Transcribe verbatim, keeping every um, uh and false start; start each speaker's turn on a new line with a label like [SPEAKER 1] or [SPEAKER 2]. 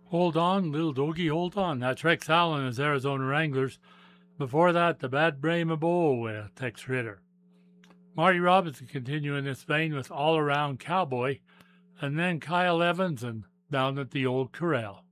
[SPEAKER 1] Hold on, little doggy, hold on. That's Rex Allen as Arizona Wranglers. Before that, the Bad Brahma Bowl with Tex Ritter. Marty Robinson continuing this vein with All Around Cowboy, and then Kyle Evans and Down at the Old Corral.